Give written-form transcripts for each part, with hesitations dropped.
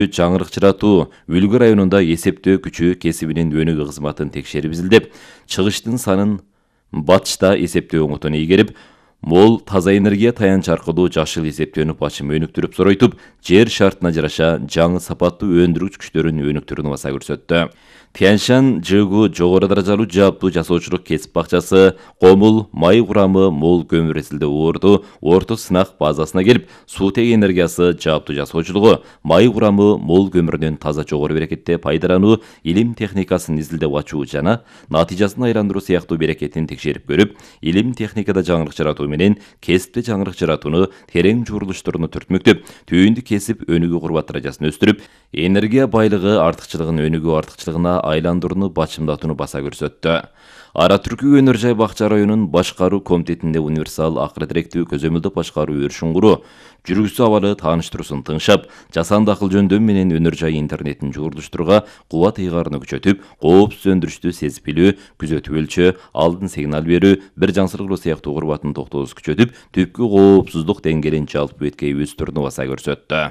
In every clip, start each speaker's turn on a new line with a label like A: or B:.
A: жаңырыкчыратуу Үлгү районунда эсептөө күчү кесибинин өнүгүү кызматын текшерип изилдеп, чыгыштын санын батышта эсептөө оңотун ийгерип, мол таза энергия таянч аркылуу жашыл эсептөнүп ачым өнүктүрүп соройтуп, жер шартына жараша жаңы сапаттуу өндүргүч күчтөрүн өнүктүрүүнү баса көрсөттү. Тяньшан ЖГУ жогору даражалуу жааптуу жасоочулук кесип бакчасы комул май курамы мол көмүр эсилде уурду орто сынак базасына келип, суутек энергиясы жааптуу жасоочулугу май курамы мол көмүрүнөн таза жогору берекетте пайдалануу илим техникасын изилдеп ачуу жана натыйжасын айландыруу сыяктуу берекетин текшерип көрүп, илим техникада жаңырыкчыратуу менен кесипте жаңырыкчыратууну терең журулуштуруну түртмөктөп, түйүндү кесип өнүгүү курбат даражасын өстүрүп, энергия байлыгы артыкчылыгын өнүгүү артыкчылыгына айландырууну бачымдатууну баса көрсөттү. Ара Түркү өнөр жай бакча районунун башкаруу комитетинде универсал акыр тиректүү көзөмөлдөп башкаруу өрүшүн куруу, жүргүзүү абалы тааныштыруусун тыңшап, жасанды акыл жөндөмү менен өнөр жай интернетин жуурулуштурууга кубат ыйгарууну күчөтүп, коопсуз өндүрүштү сезип билүү, күзөтүп өлчөө, алдын сигнал берүү, бир жансырылуу сыяктуу курбатын токтоосу күчөтүп, түпкү коопсуздук деңгээлин жалпы беткей өстүрүүнү баса көрсөттү.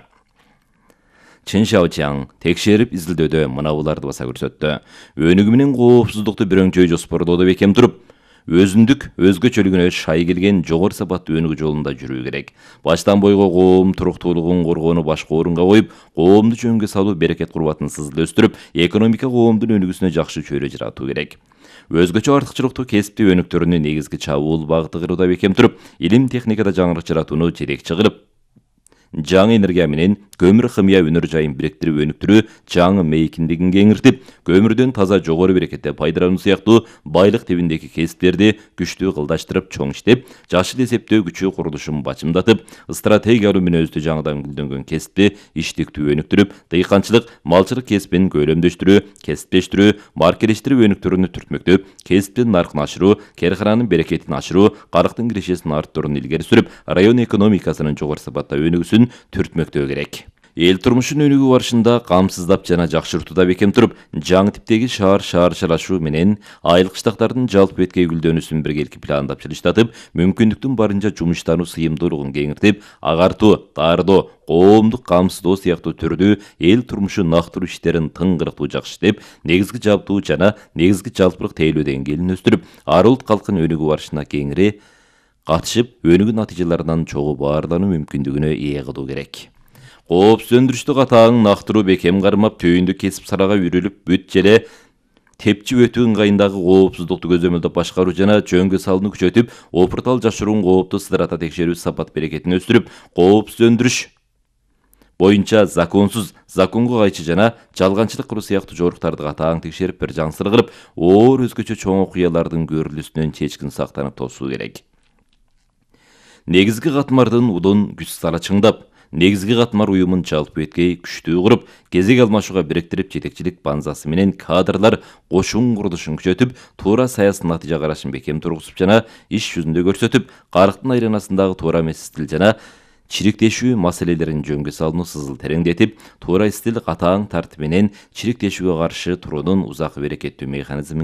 A: Чын Шаочаң текшерип изилдөөдө мынабуларды баса көрсөттү. Өнүгүү менен коопсуздукту бирөңчөй жоспордоодо бекем туруп, өзүндүк өзгөчөлүгүнө шай келген жогору сапаттуу өнүгүү жолунда жүрүү керек. Баштан бойго коом туруктуулугун коргоону башкы орунга коюп, коомду жөнгө салуу берекет курбатын сызыл өстүрүп, экономика коомдун өнүгүүсүнө жакшы чөйрө жаратуу керек. Өзгөчө артыкчылыктуу кесипти өнүктүрүүнү негизги чабуул багыты кыруууда бекем туруп, илим техникада жаңырыкчыратууну жетекчи кылып, жаңы энергия менен көмүр химия өнөр жайын бириктирип өнүктүрүү, жаңы мейкиндигин кеңиртип, көмүрдөн таза жогору берекетте пайдалануу сыяктуу байлык тебиндеги кесиптерди күчтүү кылдаштырып чоң иштеп, жашыл эсептөө күчү курулушун бачымдатып, стратегиялуу мүнөздүү жаңыдан гүлдөнгөн кесипти иштиктүү өнүктүрүп, дыйканчылык, малчылык кесипин көйлөмдөштүрүү, кесиптештирүү, маркелештирип өнүктүрүүнү түртмөктөп, кесиптин наркын ашыруу, керкананын берекетин ашыруу, карыктын кирешесин арттырууну илгери сүрүп, район экономикасынын жогору сапатта өнүгүүсүн түртмөктөө керек. Эл турмушун өнүгүү барышында камсыздап жана жакшыртууда бекем туруп, жаңы типтеги шаарчылашуу менен айыл кыштактардын жалпы беткей гүлдөнүүсүн биргеликти пландап жылыштатып, мүмкүндүктүн барынча жумуштануу сыйымдуулугун кеңиртип, агартуу, дардоо, коомдук камсыздоо сыяктуу түрдүү эл турмушу нактыруу иштерин тыңгырыктуу жакшы иштеп, негизги жаптуу жана негизги жалпылык тейлөө деңгээлин өстүрүп, ар улут калктын өнүгүү барышына кеңири катышып, өнүгүү натыйжаларынан чогуу баарлануу мүмкүндүгүнө ээ кылуу керек. Коопсуз өндүрүштү катаң нактыруу бекем кармап, түйүндү кесип сарага үрүлүп бүт желе тепчи өтүү ыңгайындагы коопсуздукту көзөмөлдөп башкаруу жана жөнгө салууну күчөтүп, опуртал жашыруун коопту сыдырата текшерүү сапат берекетин өстүрүп, коопсуз өндүрүш боюнча законсуз, законго кайчы жана жалганчылык кылуу сыяктуу жоруктарды катаң текшерип, бир жансыр кылып, оор өзгөчө чоң окуялардын көрүлүүсүнөн чечкин сактанып тосуу керек. Негизги катмардын удун күч сала чыңдап, негизги катмар уюмун жалпы беткей күчтүү куруп, кезек алмашууга бириктирип, жетекчилик базасы менен кадрлар кошун курулушун күчөтүп, туура саясий натыйжа карашын бекем тургузуп жана иш жүзүндө көрсөтүп, карыктын айланасындагы туура эмес стил жана чириктешүү маселелерин жөнгө салууну сызыл тереңдетип, туура стил катаң тартип менен чириктешүүгө каршы туруунун узак берекеттүү механизмин